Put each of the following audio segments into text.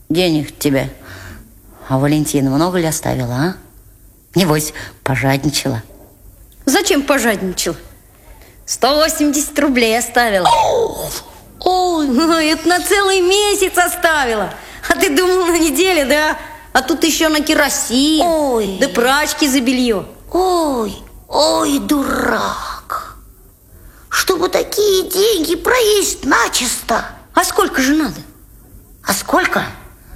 денег тебе. А Валентина много ли оставила, а? Небось, пожадничала. Зачем пожадничала? 180 рублей оставила. Ой, это на целый месяц оставила. А ты думал на неделю, да? А тут еще на керосин. Ой. Да прачки за белье. Ой, дурак. Чтобы такие деньги проесть начисто. А сколько же надо? А сколько?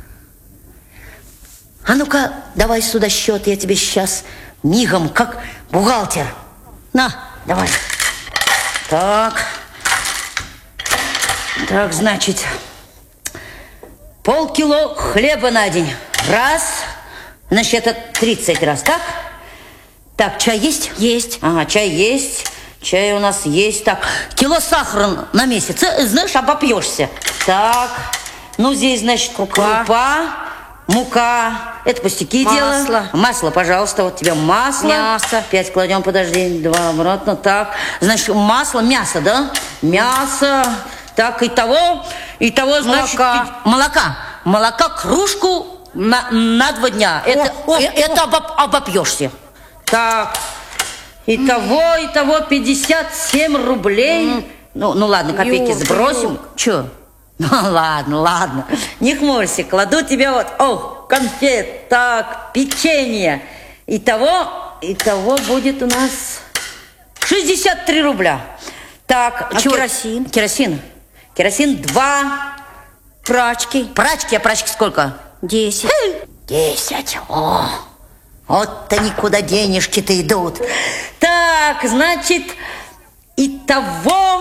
А ну-ка, давай сюда счет, я тебе сейчас мигом, как бухгалтер. На. Давай. Так, значит, полкило хлеба на день. Раз. Значит, это 30 раз, так? Так, чай есть? Есть. Ага, чай есть. Чай у нас есть. Так, кило сахара на месяц. Знаешь, обопьешься. Так, ну здесь, значит, крупа, мука. Это пустяки Масло. дело. Масло, пожалуйста, вот тебе масло. Мясо. 5 кладем, подожди, 2 обратно. Так, значит, масло, мясо, да? Мясо. Так, итого, значит, молока кружку на 2 дня. Это обопьешься. Так, итого 57 рублей. Ну ладно, копейки сбросим. Че? Ну ладно, не хмурься. Кладу тебе вот, конфет, так, печенье. Итого будет у нас 63 рубля. Так, а керосин? Керосин 2. Прачки? А прачки сколько? 10. 10. Вот-то никуда денежки-то идут. Так, значит, итого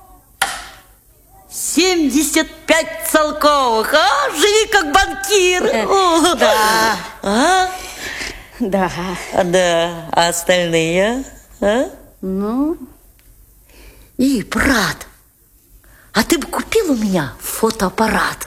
75 целковых. Живи как банкир. Да. Да. А остальные? Ну? И, брат, а ты бы купил у меня фотоаппарат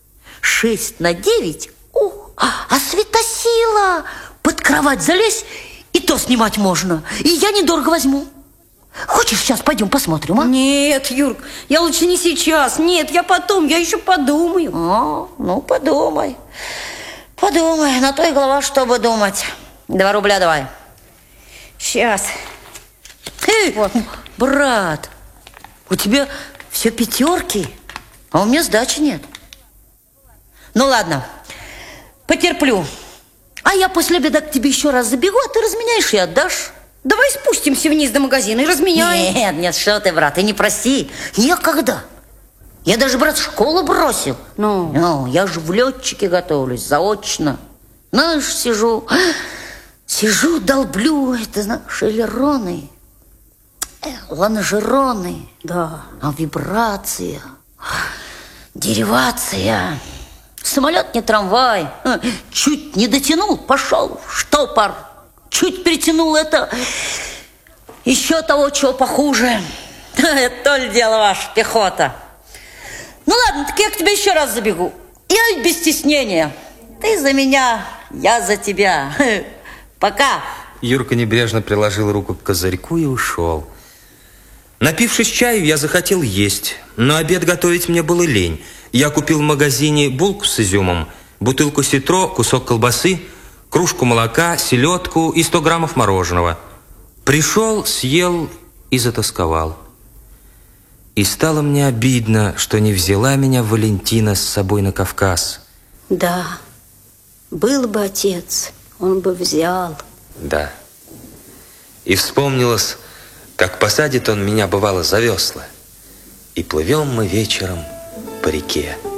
6:9? А светосила! Под кровать залезь, и то снимать можно. И я недорого возьму. Хочешь, сейчас пойдем посмотрим, а? Нет, Юрк, я лучше не сейчас. Нет, я потом, я еще подумаю. Ну подумай. На то и голова, чтобы думать. 2 рубля давай. Сейчас. Вот. Брат, у тебя все 5, а у меня сдачи нет. Ну ладно, потерплю. А я после обеда к тебе еще раз забегу, а ты разменяешь и отдашь. Давай спустимся вниз до магазина и разменяем. Нет, что ты, брат, ты не проси. Некогда. Я даже, брат, школу бросил. Ну, я же в летчике готовлюсь, заочно. Знаешь, сижу, долблю, это, знаешь, элероны, лонжероны. Да. Вибрация, деривация. Самолет не трамвай. Чуть не дотянул, пошел штопор. Чуть перетянул, это еще того, чего похуже. Это то ли дело ваша пехота. Ну ладно, так я к тебе еще раз забегу. Я без стеснения. Ты за меня, я за тебя. Пока. Юрка небрежно приложил руку к козырьку и ушел. Напившись чаю, я захотел есть, но обед готовить мне было лень. Я купил в магазине булку с изюмом, бутылку ситро, кусок колбасы, кружку молока, селедку и 100 граммов мороженого. Пришел, съел и затосковал. И стало мне обидно, что не взяла меня Валентина с собой на Кавказ. Да, был бы отец, он бы взял. Да. И вспомнилось, как посадит он меня, бывало, за весла. И плывем мы вечером по реке.